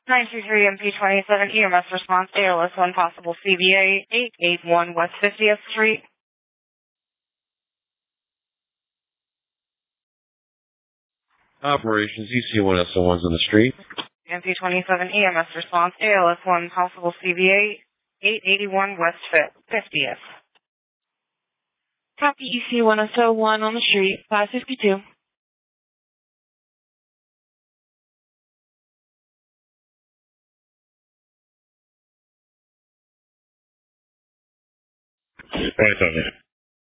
923 MP27 EMS response, ALS 1 possible CVA 881 West 50th Street. Operations, EC1 SO1's on the street. MP27 EMS response, ALS 1 possible CVA 881 West 50th. Copy EC1 SO1 on the street, 552. Right on there.